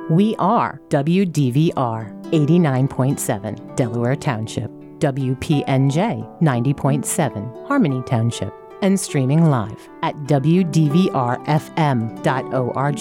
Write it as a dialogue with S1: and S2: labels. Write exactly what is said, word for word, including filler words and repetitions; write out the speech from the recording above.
S1: We are W D V R eighty-nine point seven, Delaware Township, W P N J ninety point seven, Harmony Township, and streaming live at w d v r f m dot org.